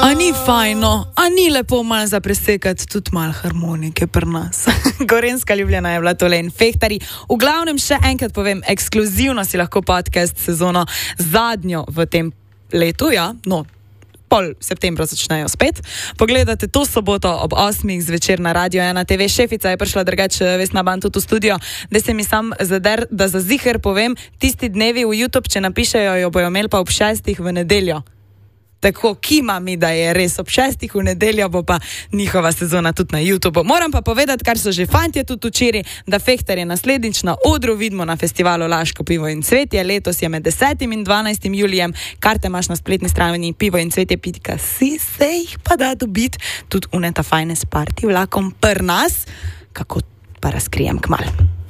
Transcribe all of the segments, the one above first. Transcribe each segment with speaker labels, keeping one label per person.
Speaker 1: A ni fajno, a ni lepo malo zapresekati tudi malo harmonike pri nas. Gorenjska Ljubljana je bila tole in Fehtarji. V glavnem še enkrat povem, ekskluzivno si lahko podcast sezono zadnjo v tem letu, pol septembra začnejo spet. Pogledate to soboto ob 8. zvečer na Radio 1 TV. Šefica je prišla drugače Vesna Ban tudi v studio, da se mi sam zader, da za ziher povem, tisti dnevi v YouTube, če napišejo, jo bojo imeli pa ob 6. v nedeljo. Tako kima mi, da je res ob 6. v nedeljo bo pa njihova sezona tudi na YouTubeu. Moram pa povedati, kar so že fantje tudi včeraj, da Fehtarje naslednjič na odru vidimo na festivalu Laško pivo in cvetje. Letos je med 10. in 12. julijem. Karte imaš na spletni strani pivoincvetje.si, se jih pa da dobiti tudi uneta fajne s party vlakom pr nas. Kako pa razkrijem kmalu.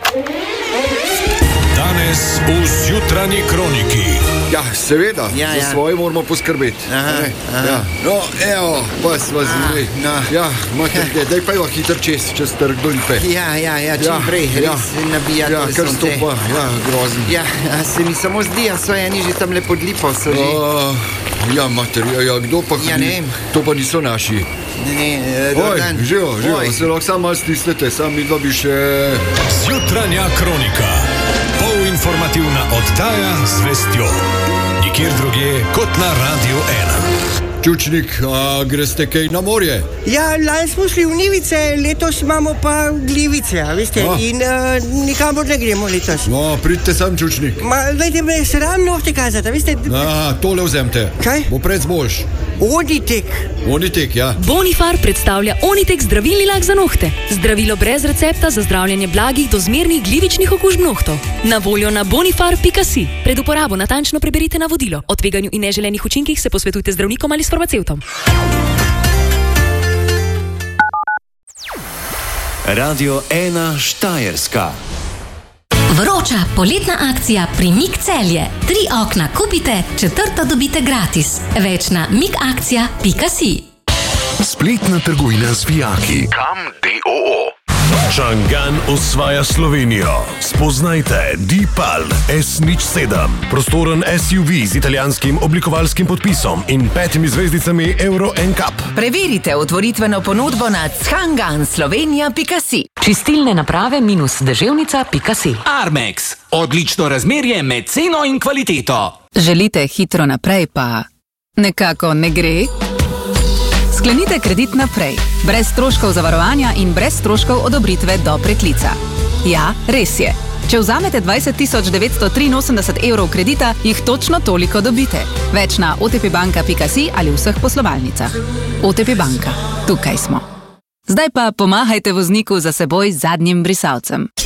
Speaker 2: Danes v Zjutranji kroniki.
Speaker 3: Ja, seveda, za svoje moramo poskrbeti. No, evo, pa sva zvili. Ja, mater, daj pa jo hitro čez trg do Lipe.
Speaker 4: Čim prej, res nabijati.
Speaker 3: Ja, kar stopa, grozen.
Speaker 4: Ja, se mi samo zdi, so eni že tam lepo od Lipo, so že.
Speaker 3: Ja, mater, kdo pa
Speaker 4: Ja, ne vem.
Speaker 3: To pa niso naši.
Speaker 4: Dobar dan.
Speaker 3: Živo, se lahko sam malo stisnete, sam mi dva bi še...
Speaker 2: Zjutranja kronika. Polinformativna oddaja z vestjo. Nikjer drugje kot na Radio 1.
Speaker 3: Čučnik, a greste kaj na morje?
Speaker 5: Ja, lani smo šli v Nivice, letos imamo pa Glivice, veste, in nikamor ne gremo letos.
Speaker 3: No, pridite sam, Čučnik.
Speaker 5: Dajte me sram nohte kazati, veste.
Speaker 3: Tole vzemte.
Speaker 5: Kaj?
Speaker 3: Bo pred zboljš.
Speaker 5: Onitek,
Speaker 3: ja.
Speaker 6: Bonifar predstavlja Onitek zdravilni lak za nohte. Zdravilo brez recepta za zdravljenje blagih do zmernih glivičnih okužb nohtov. Na voljo na bonifar.si. Pred uporabo natančno preberite navodilo. O tveganju in neželenih učinkih se posvetujte zdravnikom ali s farmacevtom.
Speaker 2: Radio 1 Štajerska.
Speaker 7: Vroča poletna akcija pri MIG Celje. 3 okna kupite, 4. dobite gratis. Več na migakcija.si.
Speaker 2: Spletna trgovina z vijaki. Kam DOO. Čangan osvaja Slovenijo. Spoznajte Dipal S07. Prostoren SUV z italijanskim oblikovalskim podpisom in 5 zvezdicami Euro NCAP.
Speaker 8: Preverite otvoritveno ponudbo na changanslovenia.si.
Speaker 6: Čistilne naprave -deževnica.si.
Speaker 9: Armex. Odlično razmerje med ceno in kvaliteto.
Speaker 8: Želite hitro naprej, pa nekako ne gre? Sklenite kredit naprej, brez stroškov zavarovanja in brez stroškov odobritve do preklica. Ja, res je. Če vzamete 20.983 evrov kredita, jih točno toliko dobite. Več na otpbanka.si ali vseh poslovalnicah. OTP Banka. Tukaj smo. Zdaj pa pomahajte vozniku za seboj z zadnjim brisalcem.